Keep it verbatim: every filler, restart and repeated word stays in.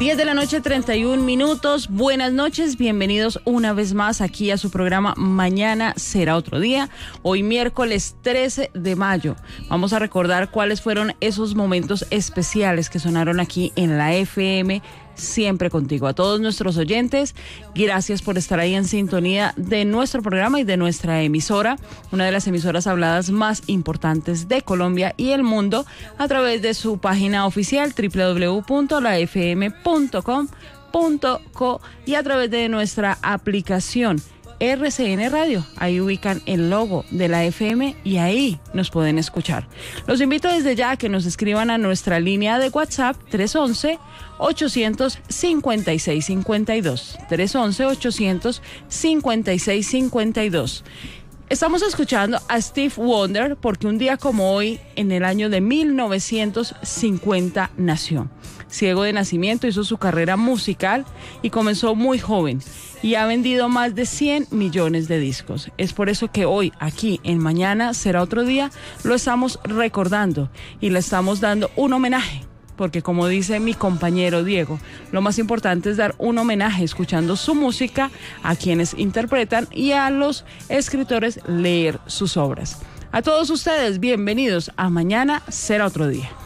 diez de la noche, treinta y un minutos. Buenas noches, bienvenidos una vez más aquí a su programa Mañana será otro día. Hoy miércoles trece de mayo. Vamos a recordar cuáles fueron esos momentos especiales que sonaron aquí en la F M Siempre Contigo. A todos nuestros oyentes, gracias por estar ahí en sintonía de nuestro programa y de nuestra emisora, una de las emisoras habladas más importantes de Colombia y el mundo, a través de su página oficial doble u doble u doble u punto la f m punto com punto co y a través de nuestra aplicación R C N Radio. Ahí ubican el logo de la F M y ahí nos pueden escuchar. Los invito desde ya a que nos escriban a nuestra línea de WhatsApp tres once, ochocientos cincuenta y seis cincuenta y dos. tres once, ochocientos cincuenta y seis cincuenta y dos. Estamos escuchando a Stevie Wonder porque un día como hoy, en el año de mil novecientos cincuenta, nació. Ciego de nacimiento, hizo su carrera musical y comenzó muy joven y ha vendido más de cien millones de discos. Es por eso que hoy, aquí en Mañana será otro día, lo estamos recordando y le estamos dando un homenaje. Porque como dice mi compañero Diego, lo más importante es dar un homenaje escuchando su música a quienes interpretan y a los escritores leer sus obras. A todos ustedes, bienvenidos a Mañana será otro día.